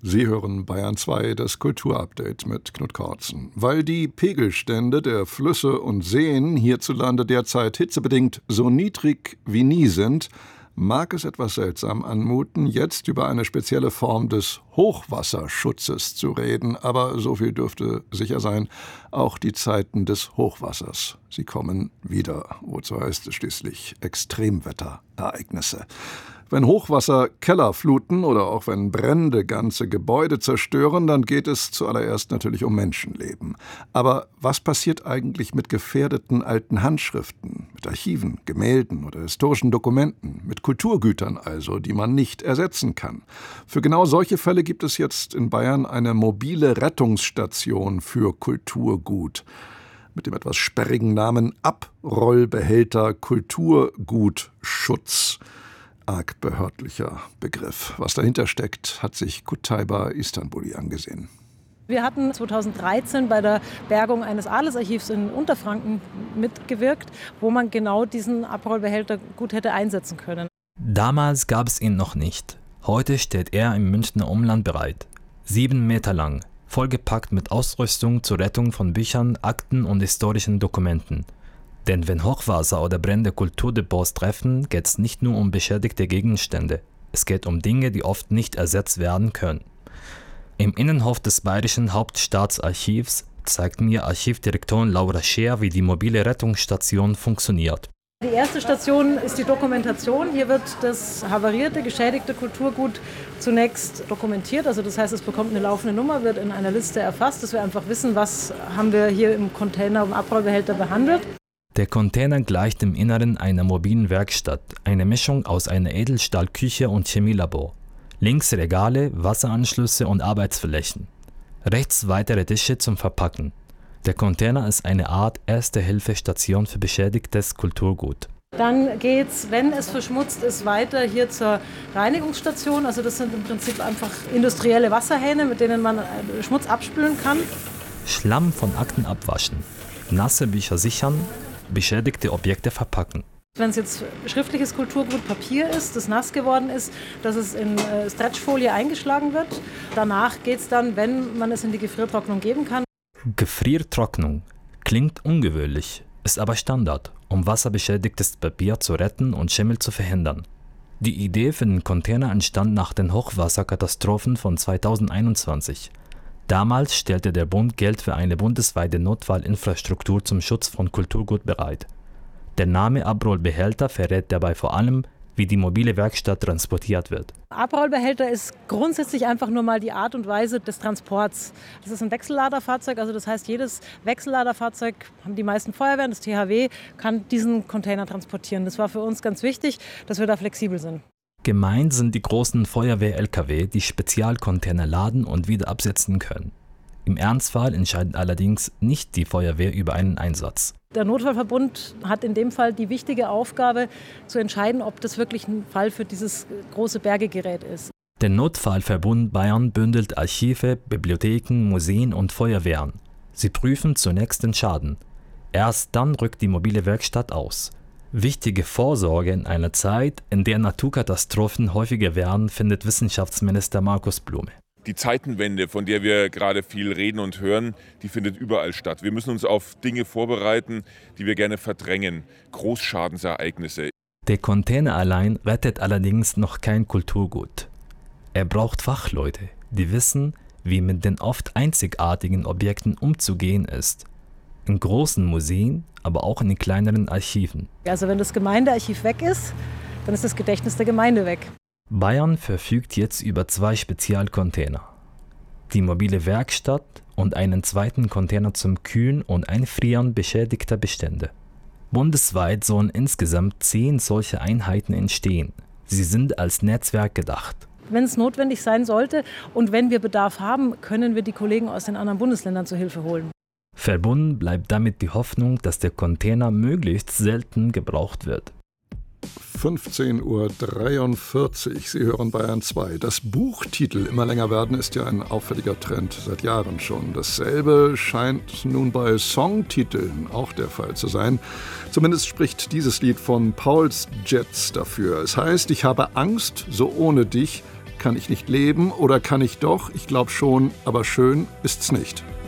Sie hören Bayern 2, das Kulturupdate mit Knut Kortzen. Weil die Pegelstände der Flüsse und Seen hierzulande derzeit hitzebedingt so niedrig wie nie sind, mag es etwas seltsam anmuten, jetzt über eine spezielle Form des Hochwasserschutzes zu reden. Aber so viel dürfte sicher sein, auch die Zeiten des Hochwassers, sie kommen wieder. Wozu heißt es schließlich Extremwetterereignisse? Wenn Hochwasser Keller fluten oder auch wenn Brände ganze Gebäude zerstören, dann geht es zuallererst natürlich um Menschenleben. Aber was passiert eigentlich mit gefährdeten alten Handschriften, mit Archiven, Gemälden oder historischen Dokumenten, mit Kulturgütern also, die man nicht ersetzen kann? Für genau solche Fälle gibt es jetzt in Bayern eine mobile Rettungsstation für Kulturgut mit dem etwas sperrigen Namen Abrollbehälter Kulturgutschutz. Arg behördlicher Begriff. Was dahinter steckt, hat sich Kutaiba Istanbuli angesehen. Wir hatten 2013 bei der Bergung eines Adelsarchivs in Unterfranken mitgewirkt, wo man genau diesen Abrollbehälter gut hätte einsetzen können. Damals gab es ihn noch nicht. Heute steht er im Münchner Umland bereit. 7 Meter lang, vollgepackt mit Ausrüstung zur Rettung von Büchern, Akten und historischen Dokumenten. Denn wenn Hochwasser oder Brände Kulturdepots treffen, geht es nicht nur um beschädigte Gegenstände. Es geht um Dinge, die oft nicht ersetzt werden können. Im Innenhof des Bayerischen Hauptstaatsarchivs zeigt mir Archivdirektorin Laura Scheer, wie die mobile Rettungsstation funktioniert. Die erste Station ist die Dokumentation. Hier wird das havarierte, geschädigte Kulturgut zunächst dokumentiert. Also das heißt, es bekommt eine laufende Nummer, wird in einer Liste erfasst, dass wir einfach wissen, was haben wir hier im Container, im Abrollbehälter behandelt. Der Container gleicht im Inneren einer mobilen Werkstatt, eine Mischung aus einer Edelstahlküche und Chemielabor. Links Regale, Wasseranschlüsse und Arbeitsflächen. Rechts weitere Tische zum Verpacken. Der Container ist eine Art Erste-Hilfe-Station für beschädigtes Kulturgut. Dann geht's, wenn es verschmutzt ist, weiter hier zur Reinigungsstation. Also das sind im Prinzip einfach industrielle Wasserhähne, mit denen man Schmutz abspülen kann. Schlamm von Akten abwaschen, nasse Bücher sichern, beschädigte Objekte verpacken. Wenn es jetzt schriftliches Kulturgut Papier ist, das nass geworden ist, dass es in Stretchfolie eingeschlagen wird. Danach geht es dann, wenn man es in die Gefriertrocknung geben kann. Gefriertrocknung klingt ungewöhnlich, ist aber Standard, um wasserbeschädigtes Papier zu retten und Schimmel zu verhindern. Die Idee für den Container entstand nach den Hochwasserkatastrophen von 2021. Damals stellte der Bund Geld für eine bundesweite Notfallinfrastruktur zum Schutz von Kulturgut bereit. Der Name Abrollbehälter verrät dabei vor allem, wie die mobile Werkstatt transportiert wird. Abrollbehälter ist grundsätzlich einfach nur mal die Art und Weise des Transports. Das ist ein Wechselladerfahrzeug, also das heißt, jedes Wechselladerfahrzeug, haben die meisten Feuerwehren, das THW, kann diesen Container transportieren. Das war für uns ganz wichtig, dass wir da flexibel sind. Gemeint sind die großen Feuerwehr-Lkw, die Spezialcontainer laden und wieder absetzen können. Im Ernstfall entscheidet allerdings nicht die Feuerwehr über einen Einsatz. Der Notfallverbund hat in dem Fall die wichtige Aufgabe, zu entscheiden, ob das wirklich ein Fall für dieses große Bergegerät ist. Der Notfallverbund Bayern bündelt Archive, Bibliotheken, Museen und Feuerwehren. Sie prüfen zunächst den Schaden. Erst dann rückt die mobile Werkstatt aus. Wichtige Vorsorge in einer Zeit, in der Naturkatastrophen häufiger werden, findet Wissenschaftsminister Markus Blume. Die Zeitenwende, von der wir gerade viel reden und hören, die findet überall statt. Wir müssen uns auf Dinge vorbereiten, die wir gerne verdrängen. Großschadensereignisse. Der Container allein rettet allerdings noch kein Kulturgut. Er braucht Fachleute, die wissen, wie mit den oft einzigartigen Objekten umzugehen ist. In großen Museen, aber auch in den kleineren Archiven. Also wenn das Gemeindearchiv weg ist, dann ist das Gedächtnis der Gemeinde weg. Bayern verfügt jetzt über 2 Spezialcontainer. Die mobile Werkstatt und einen zweiten Container zum Kühlen und Einfrieren beschädigter Bestände. Bundesweit sollen insgesamt 10 solche Einheiten entstehen. Sie sind als Netzwerk gedacht. Wenn es notwendig sein sollte und wenn wir Bedarf haben, können wir die Kollegen aus den anderen Bundesländern zur Hilfe holen. Verbunden bleibt damit die Hoffnung, dass der Container möglichst selten gebraucht wird. 15:43 Uhr. Sie hören Bayern 2. Dass Buchtitel immer länger werden, ist ja ein auffälliger Trend seit Jahren schon. Dasselbe scheint nun bei Songtiteln auch der Fall zu sein. Zumindest spricht dieses Lied von Pauls Jets dafür. Es heißt, ich habe Angst, so ohne dich kann ich nicht leben oder kann ich doch? Ich glaube schon, aber schön ist's nicht.